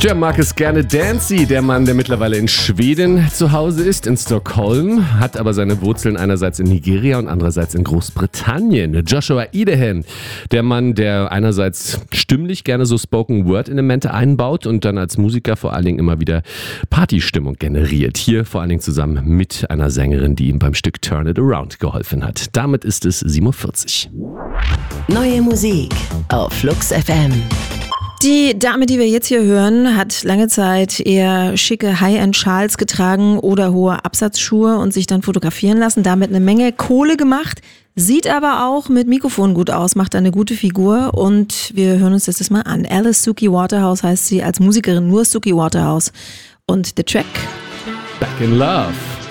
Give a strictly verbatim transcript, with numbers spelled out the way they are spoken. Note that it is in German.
Der mag es gerne Dancy, der Mann, der mittlerweile in Schweden zu Hause ist, in Stockholm, hat aber seine Wurzeln einerseits in Nigeria und andererseits in Großbritannien. Joshua Idehen, der Mann, der einerseits stimmlich gerne so Spoken-Word-Elemente einbaut und dann als Musiker vor allen Dingen immer wieder Partystimmung generiert. Hier vor allen Dingen zusammen mit einer Sängerin, die ihm beim Stück Turn It Around geholfen hat. Damit ist es sieben Uhr vierzig. Neue Musik auf Flux F M. Die Dame, die wir jetzt hier hören, hat lange Zeit eher schicke High-End-Schals getragen oder hohe Absatzschuhe und sich dann fotografieren lassen, damit eine Menge Kohle gemacht, sieht aber auch mit Mikrofon gut aus, macht eine gute Figur und wir hören uns das mal an. Alice Suki Waterhouse heißt sie als Musikerin, nur Suki Waterhouse. Und der Track Back in Love.